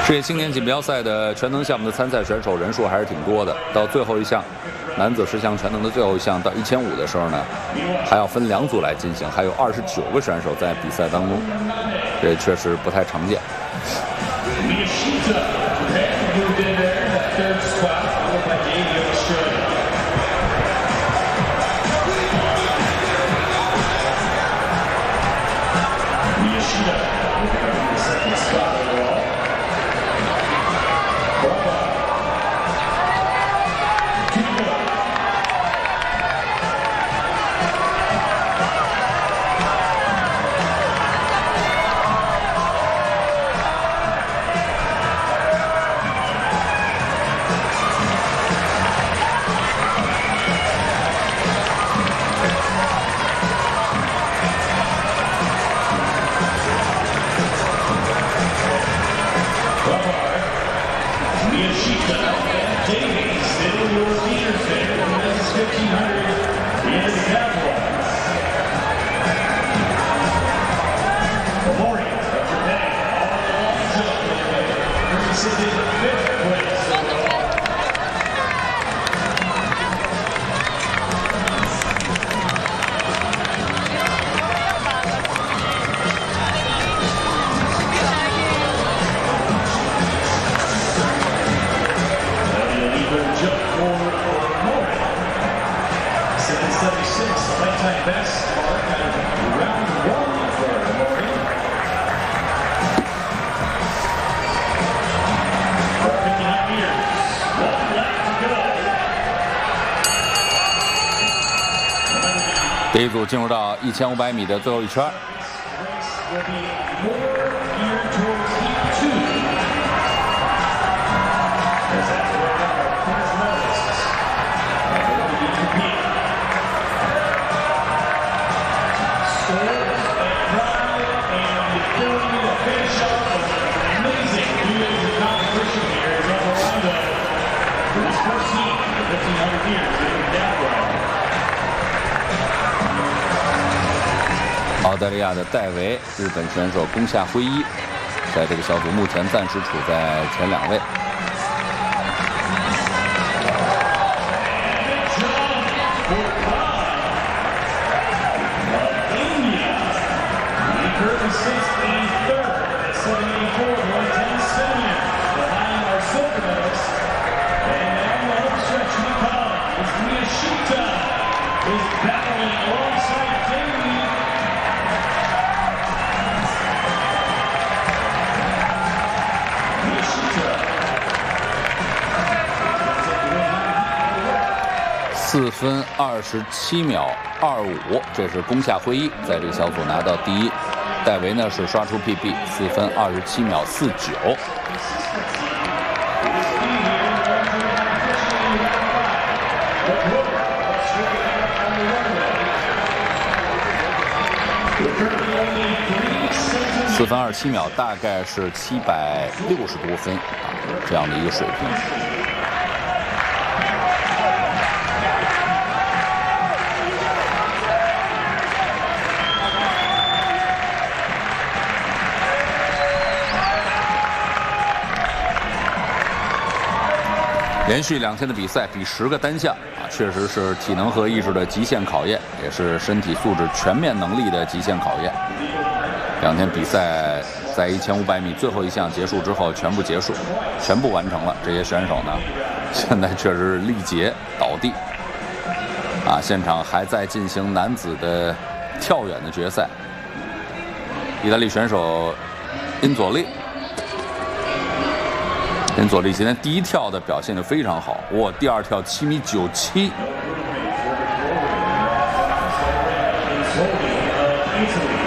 世界青年锦标赛的全能项目的参赛选手人数还是挺多的。到最后一项，男子10项全能的最后一项到1500的时候呢，还要分2组来进行，还有29个选手在比赛当中，这确实不太常见。第一组进入到1500米的最后一圈。澳大利亚的戴维，日本选手宫下辉一，在这个小组目前暂时处在前2位。4分27秒25，这是宫下辉一在这个小组拿到第1。戴维呢是刷出 PB，4分27秒49。4分27秒，大概是760多分啊，这样的一个水平。连续2天的比赛，比10个单项啊，确实是体能和意志的极限考验，也是身体素质全面能力的极限考验。2天比赛在1500米最后一项结束之后全部结束，全部完成了。这些选手呢，现在确实是力竭倒地啊！现场还在进行男子的跳远的决赛，意大利选手因佐利今天第1跳的表现就非常好，哇！第2跳7.97米。